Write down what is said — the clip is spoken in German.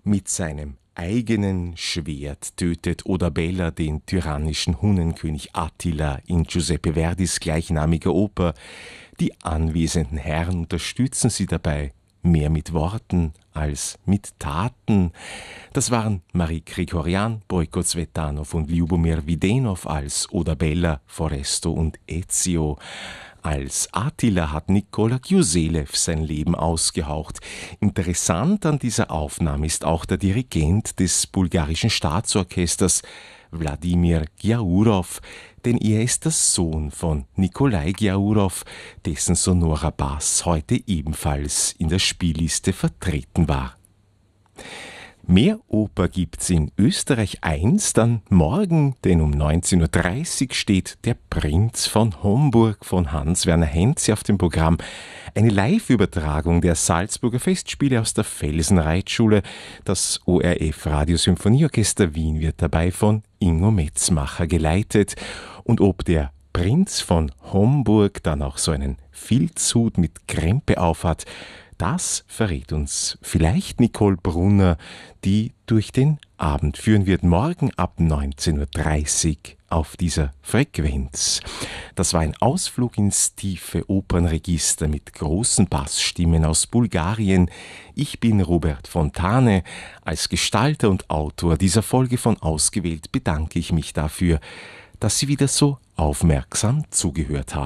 Mit seinem eigenen Schwert tötet Oda-Bella den tyrannischen Hunnenkönig Attila in Giuseppe Verdis gleichnamiger Oper. Die anwesenden Herren unterstützen sie dabei, mehr mit Worten als mit Taten. Das waren Marie Grigorian, Bojko Cvetanov und Ljubomir Widenov als Oda-Bella, Foresto und Ezio. Als Attila hat Nikola Gyuselev sein Leben ausgehaucht. Interessant an dieser Aufnahme ist auch der Dirigent des bulgarischen Staatsorchesters, Wladimir Giaurov, denn er ist der Sohn von Nikolai Giaurov, dessen Sonora Bass heute ebenfalls in der Spielliste vertreten war. Mehr Oper gibt's in Österreich 1 dann morgen, denn um 19.30 Uhr steht Der Prinz von Homburg von Hans-Werner Henze auf dem Programm. Eine Live-Übertragung der Salzburger Festspiele aus der Felsenreitschule. Das ORF Radiosymphonieorchester Wien wird dabei von Ingo Metzmacher geleitet. Und ob der Prinz von Homburg dann auch so einen Filzhut mit Krempe aufhat, das verrät uns vielleicht Nicole Brunner, die durch den Abend führen wird, morgen ab 19.30 Uhr auf dieser Frequenz. Das war ein Ausflug ins tiefe Opernregister mit großen Bassstimmen aus Bulgarien. Ich bin Robert Fontane. Als Gestalter und Autor dieser Folge von Ausgewählt bedanke ich mich dafür, dass Sie wieder so aufmerksam zugehört haben.